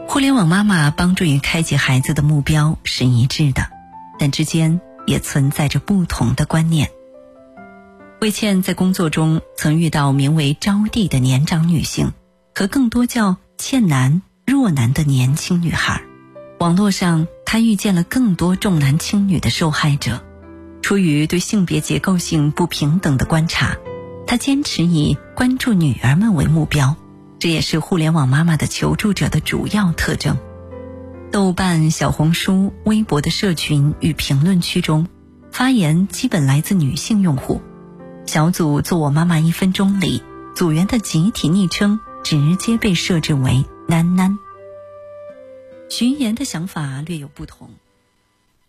互联网妈妈帮助于开启孩子的目标是一致的，但之间也存在着不同的观念。魏倩在工作中曾遇到名为招娣的年长女性和更多叫倩男、若男的年轻女孩。网络上她遇见了更多重男轻女的受害者。出于对性别结构性不平等的观察，她坚持以关注女儿们为目标，这也是互联网妈妈的求助者的主要特征。豆瓣、小红书、微博的社群与评论区中，发言基本来自女性用户。小组做我妈妈1分钟里，组员的集体昵称直接被设置为囡囡。徐岩的想法略有不同。